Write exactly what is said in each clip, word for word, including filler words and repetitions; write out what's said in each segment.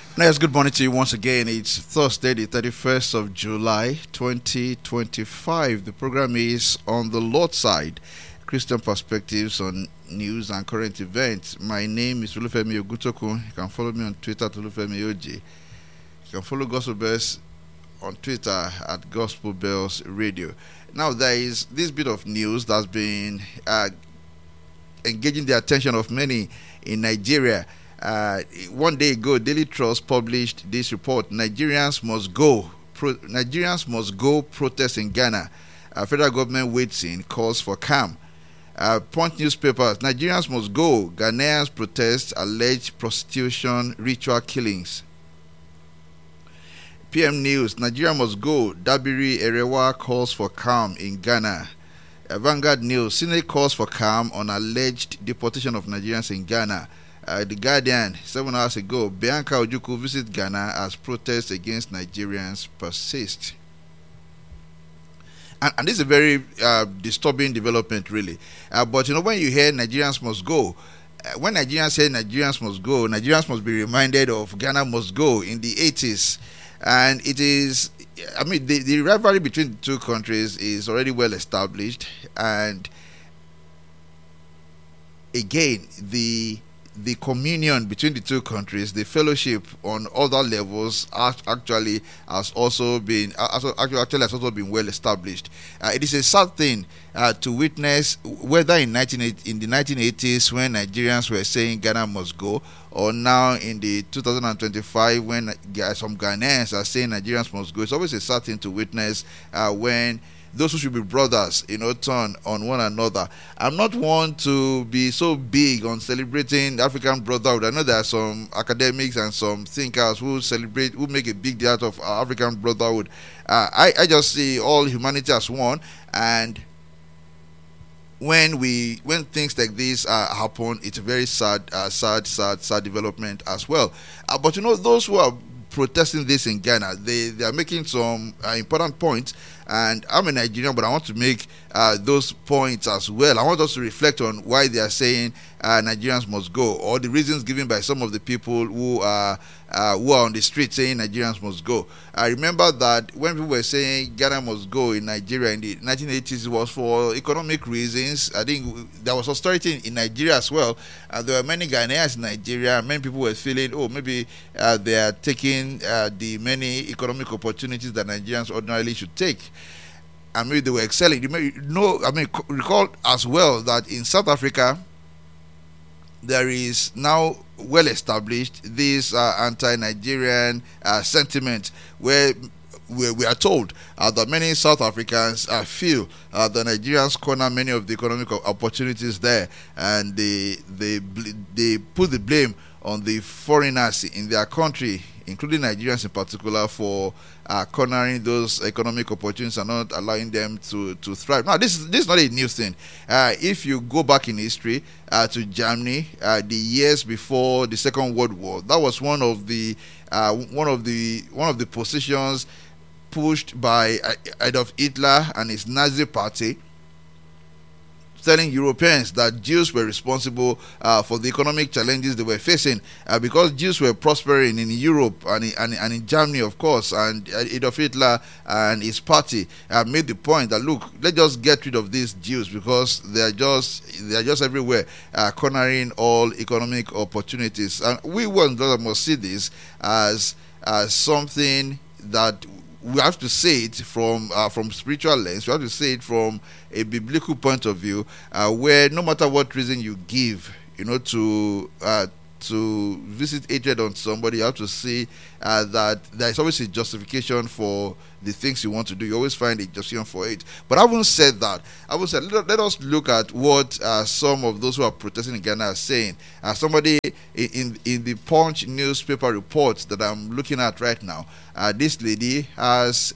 Yes, good morning to you once again. It's Thursday, the thirty-first of July, twenty twenty-five. The program is On the Lord's Side, Christian Perspectives on News and Current Events. My name is Olufemi Ogutoku. You can follow me on Twitter at Olufemi O G. You can follow Gospel Bells on Twitter at Gospel Bells Radio. Now, there is this bit of news that's been uh, engaging the attention of many in Nigeria. Uh, one day ago, Daily Trust published this report: Nigerians must go. Pro- Nigerians must go protest in Ghana. Uh, federal government waits in, calls for calm. Uh, Punch newspapers: Nigerians must go. Ghanaians protest alleged prostitution ritual killings. P M News: Nigeria must go. Dabiri Erewa calls for calm in Ghana. Uh, Vanguard News: Senate calls for calm on alleged deportation of Nigerians in Ghana. Uh, the Guardian: seven hours ago, Bianca Ojukwu visits Ghana as protests against Nigerians persist. And, and this is a very uh, disturbing development, really. Uh, but you know, when you hear Nigerians must go, uh, when Nigerians say Nigerians must go, Nigerians must be reminded of Ghana must go in the eighties. And it is, I mean, the, the rivalry between the two countries is already well established. And again, the the communion between the two countries, the fellowship on other levels, actually has also been actually has also been well established. Uh, it is a sad thing uh, to witness, whether in nineteen in the nineteen eighties when Nigerians were saying Ghana must go, or now in the two thousand twenty-five when some Ghanaians are saying Nigerians must go. It's always a sad thing to witness uh, when those who should be brothers, you know, turn on one another. I'm not one to be so big on celebrating African brotherhood. I know there are some academics and some thinkers who celebrate, who make a big deal out of African brotherhood. Uh, I, I just see all humanity as one, and when we when things like this uh, happen, it's a very sad, uh, sad, sad, sad development as well. Uh, but you know, those who are protesting this in Ghana, they, they are making some uh, important points, and I'm a Nigerian, but I want to make uh, those points as well. I want us to reflect on why they are saying uh, Nigerians must go, or the reasons given by some of the people who are uh, who are on the street saying Nigerians must go. I remember that when people were saying Ghana must go in Nigeria in the nineteen eighties, it was for economic reasons. I think there was austerity in, in Nigeria as well, and there were many Ghanaians in Nigeria. Many people were feeling, oh, maybe uh, they are taking uh, the many economic opportunities that Nigerians ordinarily should take, and maybe they were excelling. You may know, I mean, recall as well that in South Africa, there is now well established this uh, anti-Nigerian uh, sentiment, where we, we are told uh, that many South Africans uh, feel uh, the Nigerians corner many of the economic opportunities there, and they they they put the blame on the foreigners in their country, including Nigerians in particular, for uh, cornering those economic opportunities and not allowing them to, to thrive. Now, this is this is not a new thing. Uh, if you go back in history uh, to Germany, uh, the years before the Second World War, that was one of the uh, one of the one of the positions pushed by Adolf Hitler and his Nazi party, telling Europeans that Jews were responsible uh, for the economic challenges they were facing, uh, because Jews were prospering in Europe and in, and, and in Germany, of course. And Adolf Hitler and his party uh, made the point that, look, let's just get rid of these Jews because they are just they are just everywhere, uh, cornering all economic opportunities. And we must see this as as something that we have to say it from uh, from spiritual lens. We have to say it from a biblical point of view, uh, where no matter what reason you give, you know, to uh, to visit hatred on somebody, you have to see uh, that there is always a justification for the things you want to do. You always find a justification for it. But I haven't said that. I haven't said, let, let us look at what uh, some of those who are protesting in Ghana are saying. Uh, somebody in, in in the Punch newspaper reports that I'm looking at right now, uh, this lady has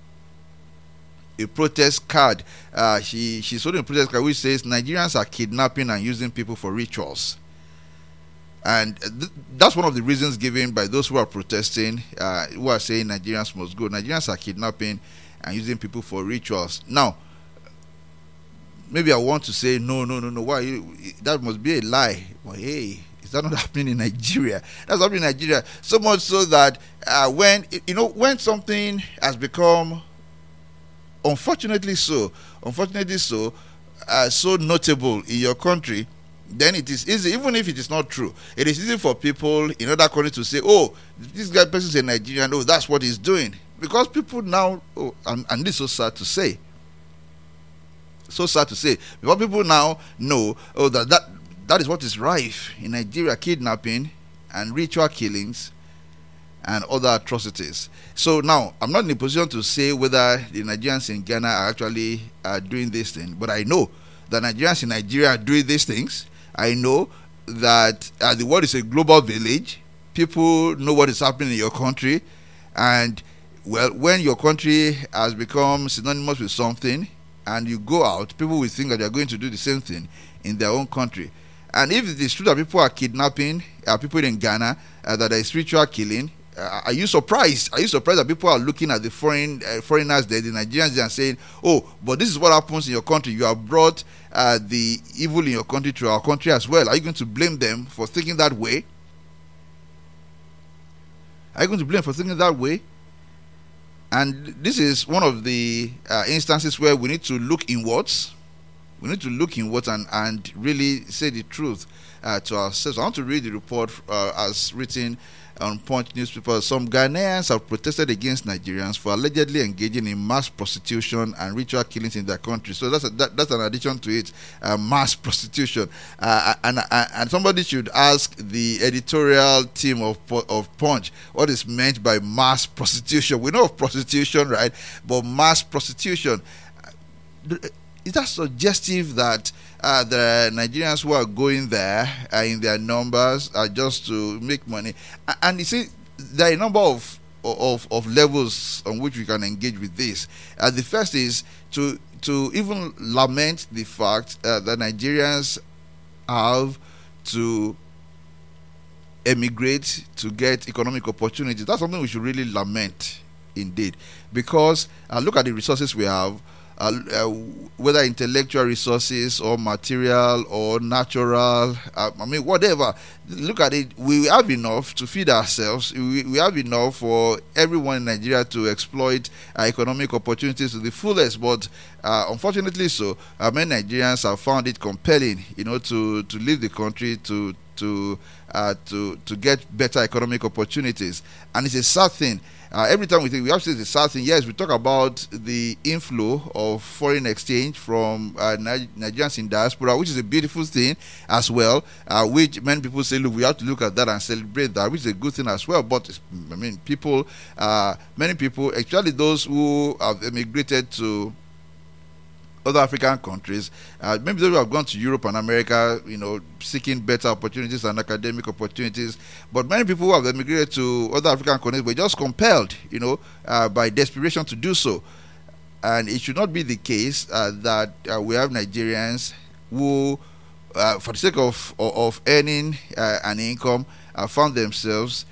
a protest card. Uh, she she's holding a protest card which says Nigerians are kidnapping and using people for rituals. And th- that's one of the reasons given by those who are protesting, uh, who are saying Nigerians must go. Nigerians are kidnapping and using people for rituals. Now, maybe I want to say, no, no, no, no, why? You, that must be a lie. But hey, it's that not happening in Nigeria? That's happening in Nigeria. So much so that uh, when you know when something has become, unfortunately so, unfortunately so, uh, so notable in your country, then it is easy, even if it is not true, it is easy for people in other countries to say, oh, this guy person is a Nigerian, oh, that's what he's doing. Because people now, oh, and, and this is so sad to say, so sad to say, because people now know, oh, that, that that is what is rife in Nigeria: kidnapping and ritual killings and other atrocities. So now, I'm not in a position to say whether the Nigerians in Ghana are actually uh, doing this thing, but I know that Nigerians in Nigeria are doing these things. I know that uh, the world is a global village. People know what is happening in your country. And, well, when your country has become synonymous with something and you go out, people will think that they are going to do the same thing in their own country. And if it is true that people are kidnapping uh, people in Ghana, uh, that there is ritual killing, uh, are you surprised? Are you surprised that people are looking at the foreign uh, foreigners there, the Nigerians there, and saying, oh, but this is what happens in your country. You have brought uh, the evil in your country to our country as well. Are you going to blame them for thinking that way? Are you going to blame them for thinking that way? And this is one of the uh, instances where we need to look inwards. We need to look inwards and, and really say the truth uh, to ourselves. I want to read the report uh, as written on Punch newspaper. Some Ghanaians have protested against Nigerians for allegedly engaging in mass prostitution and ritual killings in their country. So that's a, that, that's an addition to it, uh, mass prostitution. Uh, and, and and somebody should ask the editorial team of of Punch what is meant by mass prostitution. We know of prostitution, right? But mass prostitution, is that suggestive that uh, the Nigerians who are going there uh, in their numbers are just to make money? And you see, there are a number of of, of levels on which we can engage with this. Uh, the first is to to even lament the fact uh, that Nigerians have to emigrate to get economic opportunities. That's something we should really lament, indeed, because uh, look at the resources we have. Uh, uh, whether intellectual resources or material or natural, uh, I mean, whatever. Look at it. We have enough to feed ourselves. We, we have enough for everyone in Nigeria to exploit uh, economic opportunities to the fullest. But uh, unfortunately, so uh, many Nigerians have found it compelling, you know, to to leave the country to to uh, to to get better economic opportunities, and it's a sad thing. Uh, every time we think we have to say the sad thing, yes, we talk about the inflow of foreign exchange from uh, Nigerians in diaspora, which is a beautiful thing as well, uh, which many people say, look, we have to look at that and celebrate that, which is a good thing as well. But, I mean, people, uh, many people, especially those who have emigrated to other African countries, uh, maybe those who have gone to Europe and America, you know, seeking better opportunities and academic opportunities. But many people who have emigrated to other African countries were just compelled, you know, uh, by desperation to do so. And it should not be the case uh, that uh, we have Nigerians who, uh, for the sake of of, of earning uh, an income, uh, found themselves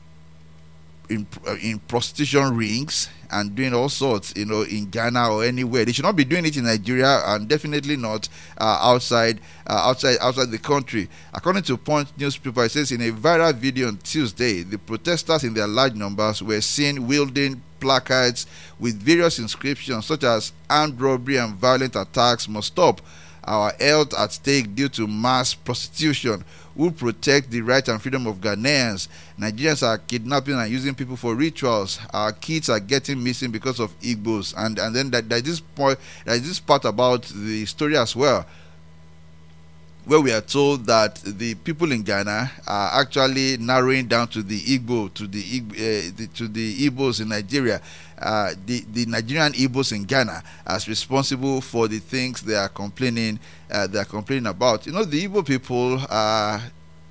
in in prostitution rings and doing all sorts, you know, in Ghana or anywhere. They should not be doing it in Nigeria, and definitely not uh, outside uh, outside outside the country. According to Punch newspaper, it says in a viral video on Tuesday, the protesters in their large numbers were seen wielding placards with various inscriptions such as "Armed robbery and violent attacks must stop. Our health at stake due to mass prostitution. Who protect the right and freedom of Ghanaians? Nigerians are kidnapping and using people for rituals. Our kids are getting missing because of Igbos." And and then that there's this point, there's this part about the story as well, where we are told that the people in Ghana are actually narrowing down to the Igbo, to the, uh, the to the Igbos in Nigeria. Uh, the, the Nigerian Igbos in Ghana as responsible for the things they are complaining uh, they are complaining about. You know, the Igbo people are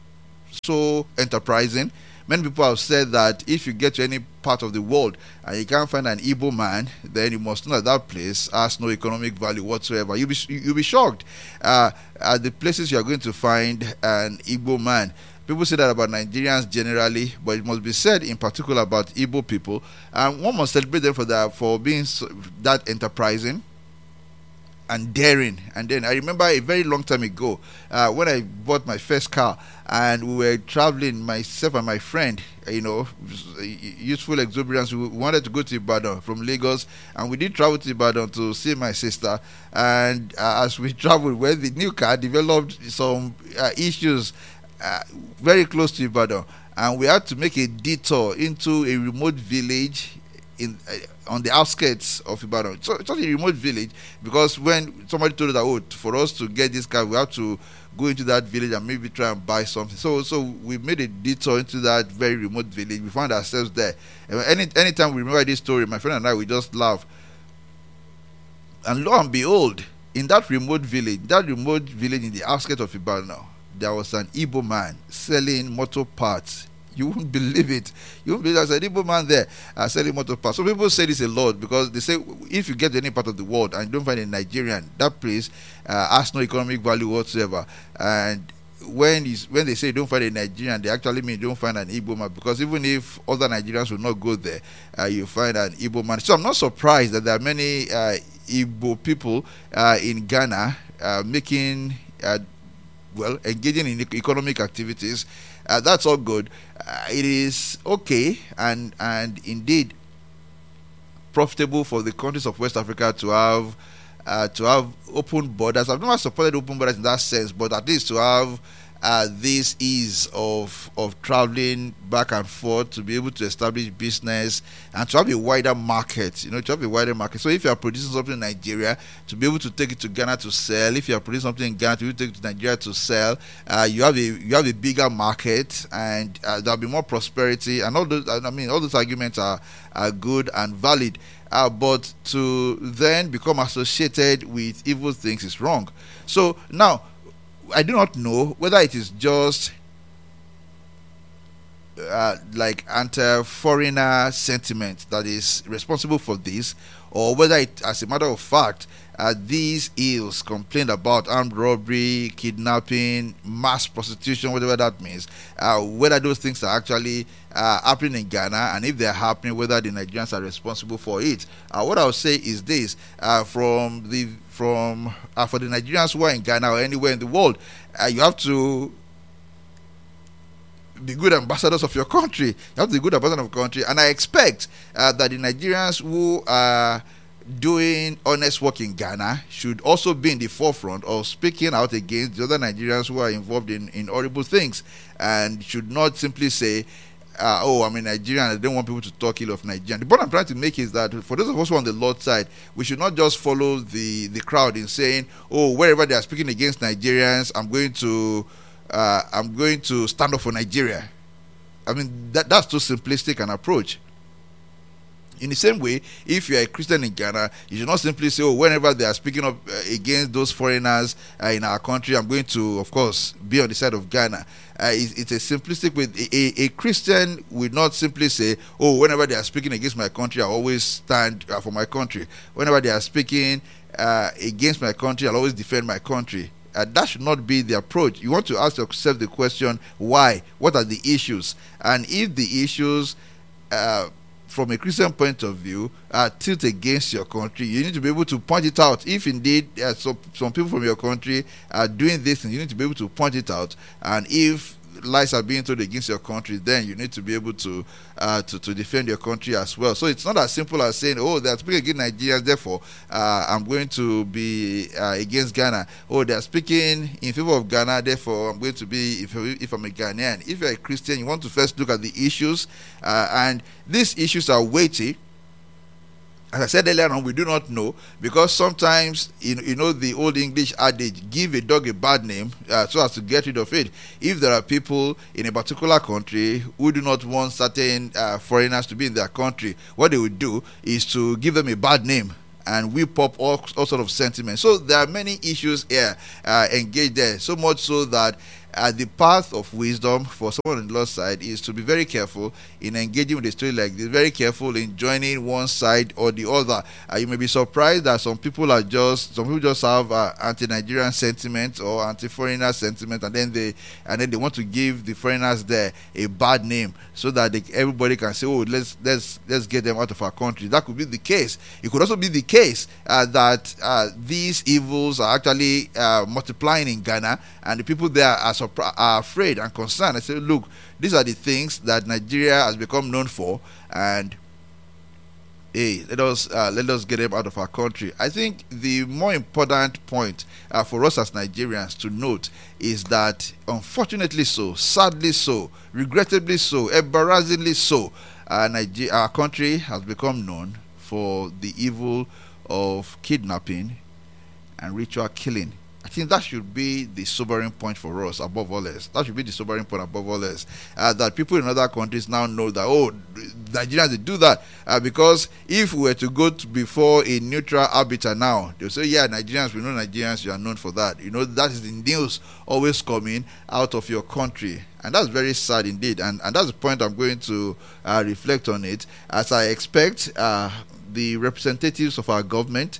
so enterprising. Many people have said that if you get to any part of the world and you can't find an Igbo man, then you must know that that place has no economic value whatsoever. You'll be you'll be shocked uh, at the places you are going to find an Igbo man. People say that about Nigerians generally, but it must be said in particular about Igbo people. And one must celebrate them for that, for being so, that enterprising and daring. And then I remember a very long time ago uh, when I bought my first car, and we were traveling, myself and my friend, you know, youthful exuberance. We wanted to go to Ibadan from Lagos, and we did travel to Ibadan to see my sister. And uh, as we traveled, when the new car developed some uh, issues uh, very close to Ibadan, and we had to make a detour into a remote village in uh, on the outskirts of Ibadan. So it's not a remote village, because when somebody told us that, oh, for us to get this car, we have to go into that village and maybe try and buy something. So so we made a detour into that very remote village. We found ourselves there. And any anytime we remember this story, my friend and I, we just laugh. And lo and behold, in that remote village, that remote village in the outskirts of Ibadan, there was an Igbo man selling motor parts. You won't believe it. You won't believe there's an Igbo man there uh, selling motor parts. So people say this a lot, because they say if you get to any part of the world and you don't find a Nigerian, that place uh, has no economic value whatsoever. And when is when they say you don't find a Nigerian, they actually mean you don't find an Igbo man, because even if other Nigerians will not go there, uh, you find an Igbo man. So I'm not surprised that there are many uh, Igbo people uh, in Ghana uh, making uh, well engaging in economic activities. Uh, that's all good. Uh, it is okay and and indeed profitable for the countries of West Africa to have uh, to have open borders. I've never supported open borders in that sense, but at least to have uh, this ease of of traveling back and forth, to be able to establish business and to have a wider market. You know, to have a wider market. So if you are producing something in Nigeria, to be able to take it to Ghana to sell. If you are producing something in Ghana, to be able to take it to Nigeria to sell, uh, you have a you have a bigger market, and uh, there'll be more prosperity. And all those, I mean, all those arguments are are good and valid. Uh, but to then become associated with evil things is wrong. So now, I do not know whether it is just uh, like anti-foreigner sentiment that is responsible for this, or whether it, as a matter of fact, uh, these ills complained about armed robbery, kidnapping, mass prostitution, whatever that means, uh, whether those things are actually uh, happening in Ghana, and if they're happening, whether the Nigerians are responsible for it. Uh, what I'll say is this: uh, from the from uh, for the Nigerians who are in Ghana or anywhere in the world, uh, you have to be good ambassadors of your country. You have to be good ambassadors of your country, and I expect uh, that the Nigerians who are doing honest work in Ghana should also be in the forefront of speaking out against the other Nigerians who are involved in, in horrible things, and should not simply say, uh, oh, I'm a Nigerian, I don't want people to talk ill of Nigerian. The point I'm trying to make is that for those of us who are on the Lord's side, we should not just follow the, the crowd in saying, oh, wherever they are speaking against Nigerians, I'm going to uh, I'm going to stand up for Nigeria. I mean, that that's too simplistic an approach. In the same way, if you are a Christian in Ghana, you should not simply say, oh, whenever they are speaking up uh, against those foreigners uh, in our country, I'm going to, of course, be on the side of Ghana. Uh, it's, it's a simplistic way. A, a Christian will not simply say, oh, whenever they are speaking against my country, I always stand uh, for my country. Whenever they are speaking uh, against my country, I'll always defend my country. Uh, that should not be the approach. You want to ask yourself the question, why? What are the issues? And if the issues uh, from a Christian point of view, uh, tilt against your country, you need to be able to point it out. If indeed uh, so, some people from your country are doing this, and you need to be able to point it out. And if lies are being told against your country, then you need to be able to uh, to, to defend your country as well. So it's not as simple as saying, oh, they're speaking against Nigerians, therefore uh, I'm going to be uh, against Ghana. Oh, they're speaking in favor of Ghana, therefore I'm going to be, if, if I'm a Ghanaian. If you're a Christian, you want to first look at the issues, uh, and these issues are weighty. As I said earlier on, we do not know, because sometimes, you know, you know the old English adage, give a dog a bad name uh, so as to get rid of it. If there are people in a particular country who do not want certain uh, foreigners to be in their country, what they would do is to give them a bad name and whip up all, all sort of sentiments. So there are many issues here uh, engaged there, so much so that uh, the path of wisdom for someone on the Lord's side is to be very careful in engaging with a story like this, very careful in joining one side or the other. Uh, you may be surprised that some people are just, some people just have uh, anti-Nigerian sentiment or anti-foreigner sentiment, and then they and then they want to give the foreigners there a bad name so that they, everybody can say, oh, let's let's let's get them out of our country. That could be the case. It could also be the case uh, that uh, these evils are actually uh, multiplying in Ghana, and the people there are, surpri- are afraid and concerned. I say, look, these are the things that Nigeria has become known for, and hey, let us uh, let us get them out of our country. I think the more important point uh, for us as Nigerians to note is that, unfortunately so, sadly so, regrettably so, embarrassingly so, uh, Niger- our country has become known for the evil of kidnapping and ritual killing. I think that should be the sobering point for us above all else. That should be the sobering point above all else. Uh, that people in other countries now know that, oh, Nigerians, they do that. Uh, because if we were to go to before a neutral arbiter now, they'll say, yeah, Nigerians, we know Nigerians, you are known for that. You know, that is the news always coming out of your country. And that's very sad indeed. And, and that's the point I'm going to uh, reflect on it, as I expect uh, the representatives of our government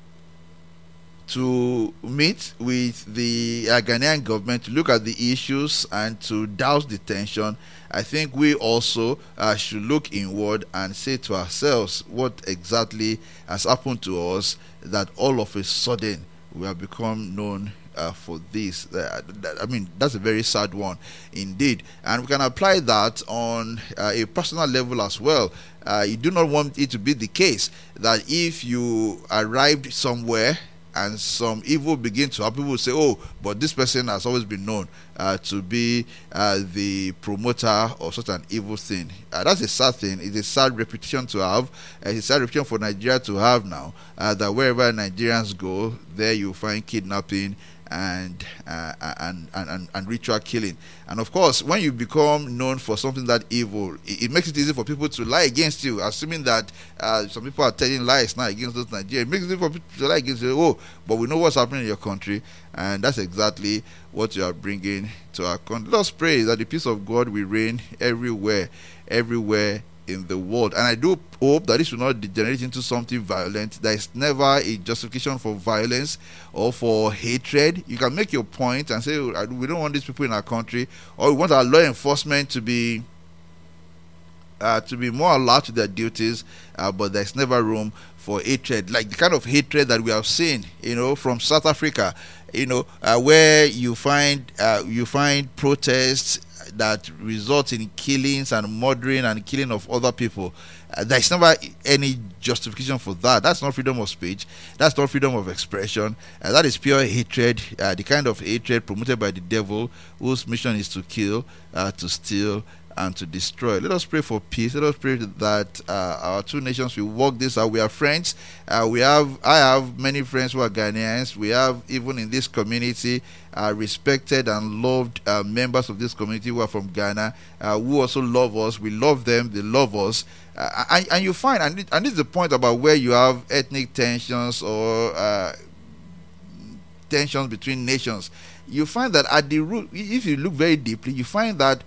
to meet with the uh, Ghanaian government to look at the issues and to douse the tension. I think we also uh, should look inward and say to ourselves what exactly has happened to us that all of a sudden we have become known uh, for this. Uh, I mean, that's a very sad one indeed. And we can apply that on uh, a personal level as well. Uh, you do not want it to be the case that if you arrived somewhere and some evil begin to happen, people will say, oh, but this person has always been known uh, to be uh, the promoter of such an evil thing. Uh, that's a sad thing. It's a sad reputation to have. Uh, it's a sad reputation for Nigeria to have now, uh, that wherever Nigerians go, there you find kidnapping and, uh, and, and, and, and ritual killing. And of course, when you become known for something that evil, it, it makes it easy for people to lie against you, assuming that uh, some people are telling lies now against those Nigerians. It makes it easy for people to lie against you. Oh, but we know what's happening in your country, and that's exactly what you are bringing to our country. Let's pray that the peace of God will reign everywhere, everywhere in the world. And I do hope that this will not degenerate into something violent. There is never a justification for violence or for hatred. You can make your point and say, oh, we don't want these people in our country, or we want our law enforcement to be uh, to be more alert to their duties, uh, but there's never room for hatred, like the kind of hatred that we have seen, you know, from South Africa, you know, uh, where you find uh, you find protests that result in killings and murdering and killing of other people. Uh, there's never any justification for that. That's not freedom of speech. That's not freedom of expression. Uh, that is pure hatred, uh, the kind of hatred promoted by the devil, whose mission is to kill, uh, to steal, and to destroy. Let us pray for peace. Let us pray that uh, our two nations will work this out. We are friends. Uh, we have. I have many friends who are Ghanaians. We have, even in this community, uh, respected and loved uh, members of this community who are from Ghana, uh, who also love us. We love them. They love us. Uh, and, and you find, and, and this is the point about where you have ethnic tensions or uh, tensions between nations. You find that at the root, if you look very deeply, you find that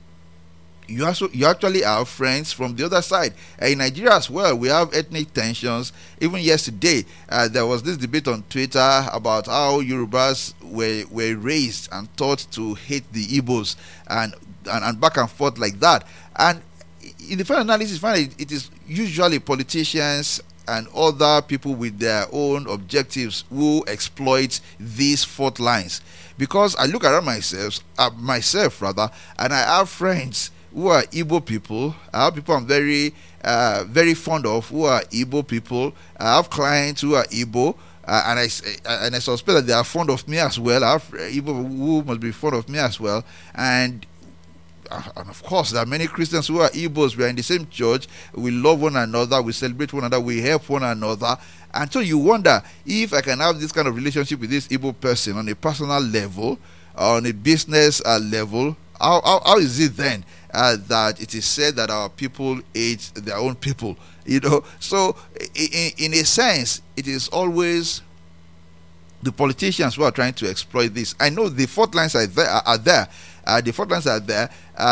you also you actually have friends from the other side. Uh, in Nigeria as well, we have ethnic tensions. Even yesterday, uh, there was this debate on Twitter about how Yorubas were were raised and taught to hate the Igbos, and, and and back and forth like that. And in the final analysis, find it, it is usually politicians and other people with their own objectives who exploit these fault lines. Because I look around myself, uh, myself rather, and I have friends who are Igbo people. I have people I'm very, uh, very fond of who are Igbo people. I have clients who are Igbo, uh, and I and I suspect that they are fond of me as well. I have Igbo who must be fond of me as well, and. Uh, and of course, there are many Christians who are Igbos. We are in the same church. We love one another. We celebrate one another. We help one another. And so you wonder if I can have this kind of relationship with this Igbo person on a personal level, or on a business uh, level. How, how, how is it then uh, that it is said that our people hate their own people? You know, so in, in a sense, it is always the politicians who are trying to exploit this. I know the fault lines are there. Are there. Uh, the fault lines are there. Uh,